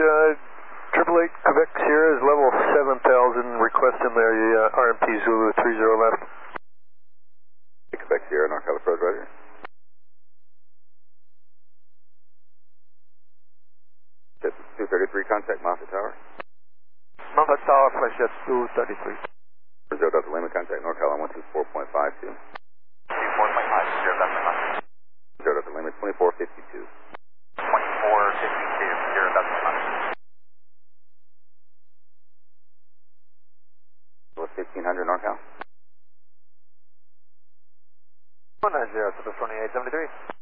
888 Quebec Sierra is level 7000, requesting the RMP Zulu 30 left. Quebec Sierra, North Carolina Approach, roger. Jet 233, contact Moffett Tower. Moffett Tower, flight jet 233. Brazil Delta Lima, contact North Carolina 124.52. 4.50, Delta Brazil Delta Lima 2452. 2452, 0 Delta 1500 North Cal. 190 to the 2873.